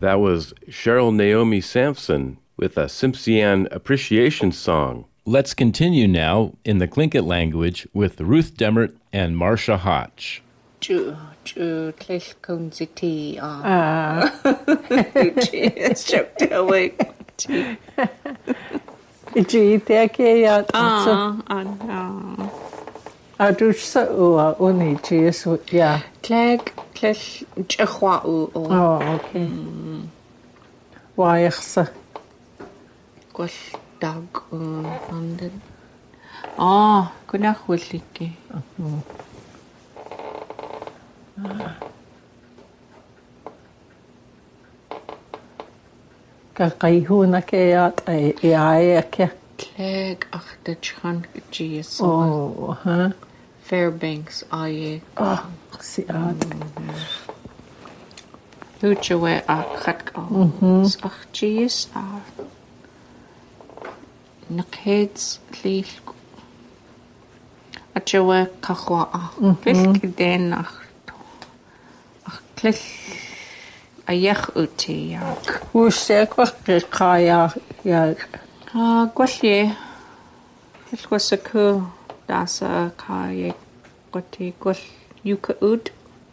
That was Cheryl Naomi Sampson with a Simpson Appreciation Song. Let's continue now in the Tlingit language with Ruth Demmert and Marcia Hotch. Ju Tlilkunziti It's choked away. Adusha uni Jesus, yeah. Clegg Jahua. Oh, okay. Waichsa. Gwash dag London. Ah, kuna chwiliki. Kaihuna keat aiake. Clegg ach de chan Jesus. Oh, huh? Fairbanks aye. Oh, siad. Huchawe a chatko. Ach Jesus a nakheads lil. Achawe kachwa a. Lil den ach clill a yech uti yak. Wusek kaya yak. Gwallie. It was a cool dasa kaya gwati gwall yuka ud.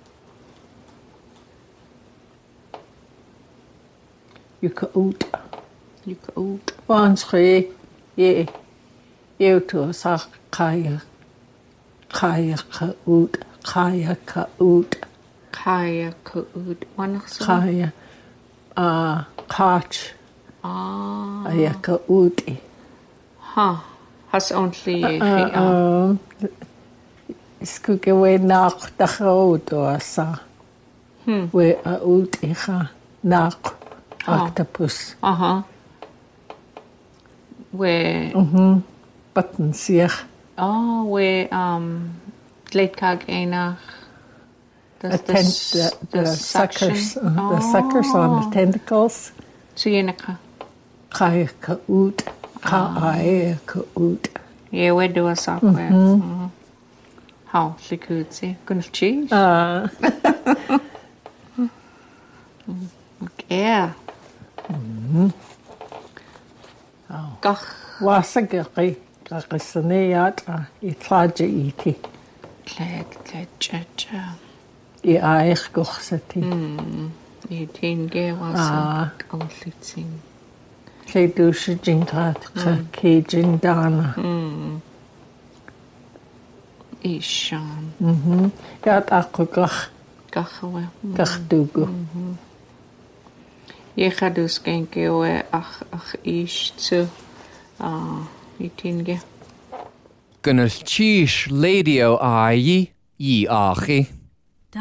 Yuka ud. Yuka ud. Wans ge ye to sa kaya ka ud. Kaya ka ud. Kaya ka ud. Wanachsa. Kaya kach. Ayaka uti. Ha. Has only Skuke we nach da auto sa. We uti ha nach octopus. We Button sich. we Leitkag einach. The suckers on the tentacles. Suyenaka. Kaya ka ut. Ka ka ut. Yeah, we do a software. How she could say, "Gonna cheese." Yeah. Gach. Wasagaki kakasaniat itlaja iti. Cha. I aich gochsati. I tin ge was onlyting. Ke dusha jinkat ke jindana. Ishan. Gat aku gach Gachawe. gach dugu. Je gaat dus kijken hoe ach is te I tin ge. Gynnal tíis lédio ayi yi achi.